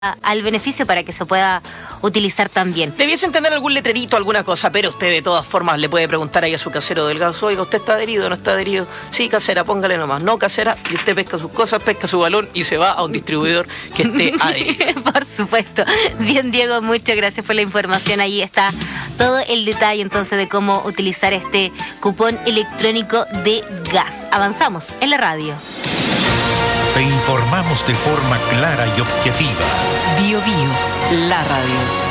al beneficio para que se pueda utilizar también. Debiesen tener algún letrerito, alguna cosa, pero usted de todas formas le puede preguntar ahí a su casero del gas: oiga, ¿usted está adherido o no está adherido? Sí, casera, póngale nomás. No, casera, y usted pesca sus cosas, pesca su balón y se va a un distribuidor que esté adherido. Por supuesto. Bien, Diego, muchas gracias por la información. Ahí está todo el detalle entonces de cómo utilizar este cupón electrónico de gas. Avanzamos en la radio. Te informamos de forma clara y objetiva. Bio Bio, la radio.